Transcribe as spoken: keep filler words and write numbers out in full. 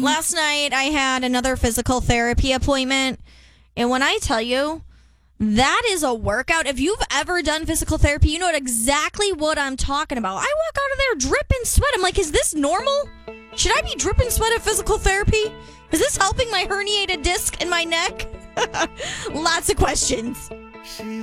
Last night, I had another physical therapy appointment. And when I tell you, that is a workout. If you've ever done physical therapy, you know exactly what I'm talking about. I walk out of there dripping sweat. I'm like, is this normal? Should I be dripping sweat at physical therapy? Is this helping my herniated disc in my neck? Lots of questions.